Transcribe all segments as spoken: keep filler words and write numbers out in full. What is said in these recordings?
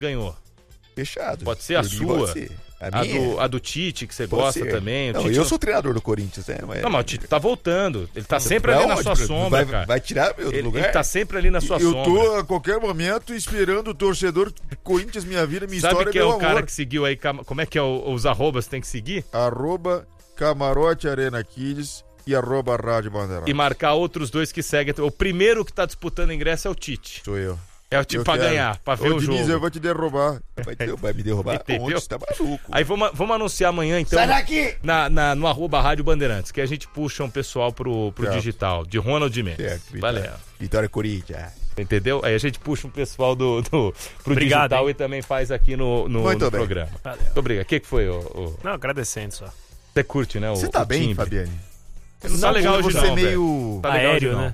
ganhou? Fechado. Pode ser a sua. Pode ser. A, a, minha do, a do Tite, que você pode gosta ser. também. O Não, Tite eu não... sou treinador do Corinthians, né? Mas... Não, mas o Tite tá voltando. Ele tá sempre Pra ali na onde? sua sombra, vai, cara. Vai tirar meu ele, lugar? Ele tá sempre ali na sua eu sombra. Eu tô a qualquer momento esperando o torcedor Corinthians, minha vida, minha Sabe história, que é meu o cara amor. que seguiu aí? Como é que é o, os arrobas tem que seguir? Arroba Camarote Arena Kids e arroba Rádio Bandeirante. E marcar outros dois que seguem. O primeiro que tá disputando ingresso é o Tite. Sou eu. É o tipo Eu pra quero. ganhar, pra ver Ô, o Diniz, jogo. eu vou te derrubar. Vai, ter, vai me derrubar? Entendeu? Onde? Você tá maluco? Aí vamos, vamos anunciar amanhã, então. Sai daqui! Na, na, no arroba Rádio Bandeirantes, que a gente puxa um pessoal pro, pro Certo. digital, de Ronald Mendes. Certo, Vitória. Valeu. Vitória Corinthians. Entendeu? Aí a gente puxa um pessoal do, do, pro Obrigado, digital hein? e também faz aqui no, no, Muito no bem. programa. Valeu. Muito obrigado. O que, que foi, o, o... Não, agradecendo só. Você curte, né? O, Você tá o bem, timbre. Fabiane? Não tá legal hoje Você não, meio... Tá legal Aéreo, hoje não. né?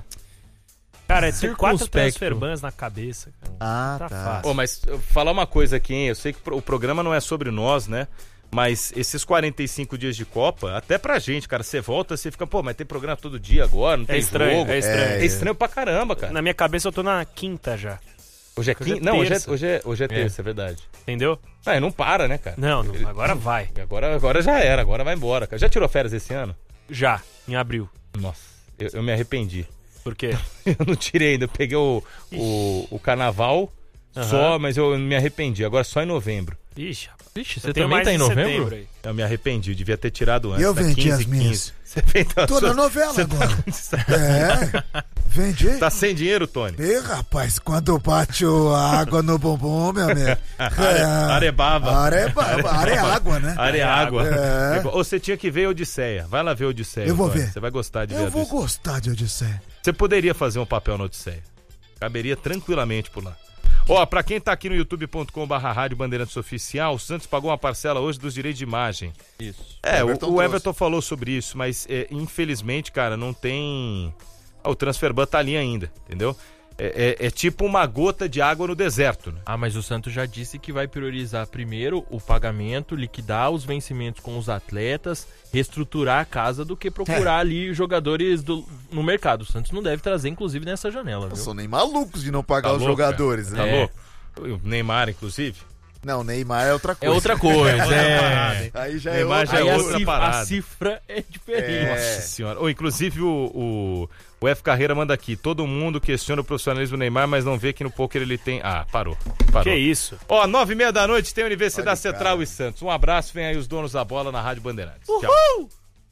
Cara, tem quatro Circunspecto. transferbans na cabeça. Cara. Ah, Tá tá. fácil. Ô, mas eu vou falar uma coisa aqui, hein? Eu sei que o programa não é sobre nós, né? Mas esses quarenta e cinco dias de Copa, até pra gente, cara, você volta, você fica, pô, mas tem programa todo dia agora, não tem É estranho, jogo. é estranho. É estranho pra caramba, cara. Na minha cabeça eu tô na quinta já. Hoje é Hoje é quinta? Não, hoje é, terça. hoje é, hoje é terça, é verdade. Entendeu? Ah, e não para, né, cara? Não, não, agora vai. Agora, agora já era, agora vai embora, cara. Já tirou férias esse ano? Já, em abril. Nossa, eu, eu me arrependi. Por quê? Eu não tirei ainda, eu peguei o, o, o carnaval Aham. só, mas eu me arrependi. Agora só em novembro. Ixi, rapaz. Vixe, Eu você tenho também mais tá em de novembro? setembro aí. Eu me arrependi, eu devia ter tirado antes. Eu tá vendi quinze, as minhas. quinze. Você fez a Tô sua- na novela você agora. Tá... É, vendi. tá sem dinheiro, Tony? Ih, rapaz, quando bate o- a água no bumbum, meu amigo. Are- arebaba. Arebaba. Are é água, né? Are água. É. Ou você tinha que ver Odisseia. Vai lá ver Odisseia. Eu vou Tony. ver. Você vai gostar de ver Eu vou Odisseia. gostar de Odisseia. Você poderia fazer um papel na Odisseia. Caberia tranquilamente por lá. Ó, pra quem tá aqui no youtube ponto com barra Rádio Bandeirantes Oficial, o Santos pagou uma parcela hoje dos direitos de imagem. Isso. É, o, Everton o trouxe. Everton falou sobre isso, mas é, infelizmente, cara, não tem... Ah, o Transferban tá ali ainda, entendeu? É, é- é tipo uma gota de água no deserto, né? Ah, mas o Santos já disse que vai priorizar primeiro o pagamento, liquidar os vencimentos com os atletas, reestruturar a casa do que procurar ali jogadores do- no mercado. O Santos não deve trazer, inclusive, nessa janela, Não viu? são nem malucos de não pagar Tá os louco, jogadores, Tá né? É. louco? O Neymar, inclusive. Não, Neymar é outra É coisa. outra coisa, é. Aí já é Neymar outra já é Aí a, outra cifra, parada. a cifra é diferente. É. Nossa senhora. Ou, inclusive, o, o, o F. Carreira manda aqui. Todo mundo questiona o profissionalismo do Neymar, mas não vê que no poker ele tem... Ah, parou. Parou. Que isso? Ó, nove e meia da noite tem Universidade Olha, Central cara. e Santos. Um abraço, vem aí os donos da bola na Rádio Bandeirantes. Tchau.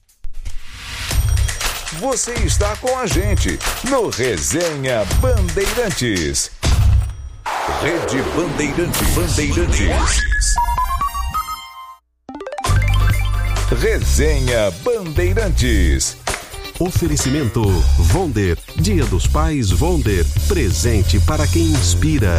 Você está com a gente no Resenha Bandeirantes. Rede Bandeirantes. Bandeirantes. Resenha Bandeirantes. Oferecimento Vonder. Dia dos Pais Vonder. Presente para quem inspira.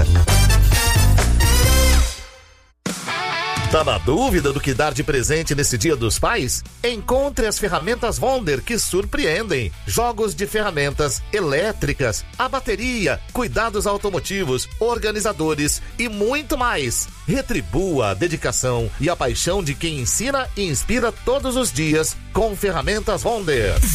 Tá na dúvida do que dar de presente nesse Dia dos Pais? Encontre as ferramentas Wonder que surpreendem. Jogos de ferramentas elétricas, a bateria, cuidados automotivos, organizadores e muito mais. Retribua a dedicação e a paixão de quem ensina e inspira todos os dias com ferramentas Wonder.